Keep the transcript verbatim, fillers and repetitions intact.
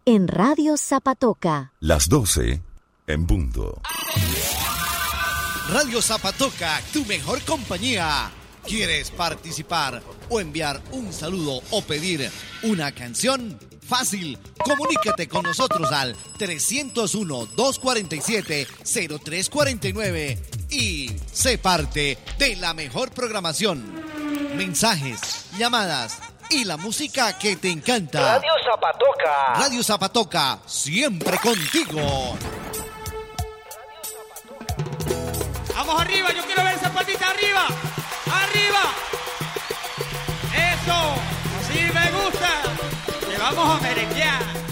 en Radio Zapatoca. Las doce en punto. Radio Zapatoca, tu mejor compañía. ¿Quieres participar o enviar un saludo o pedir una canción? Fácil, comunícate con nosotros al trescientos uno, doscientos cuarenta y siete, cero tres cuarenta y nueve y sé parte de la mejor programación. Mensajes, llamadas y la música que te encanta. Radio Zapatoca. Radio Zapatoca, siempre contigo. Vamos arriba, yo quiero ver esa patita arriba. ¡Arriba! ¡Eso! ¡Así me gusta! ¡Que vamos a merenguear!